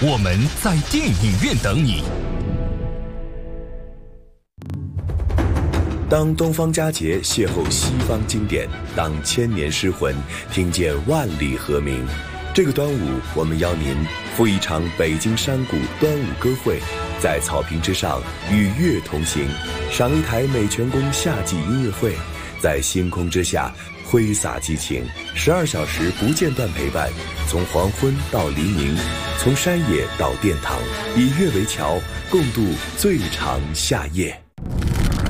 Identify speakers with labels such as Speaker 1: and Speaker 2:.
Speaker 1: 我们在电影院等你。
Speaker 2: 当东方佳节邂逅西方经典，当千年诗魂听见万里和鸣，这个端午，我们邀您赴一场北京山谷端午歌会，在草坪之上与乐同行，赏一台美泉宫夏季音乐会，在星空之下挥洒激情，12小时不间断陪伴，从黄昏到黎明，从山野到殿堂，以乐为桥，共度最长夏夜。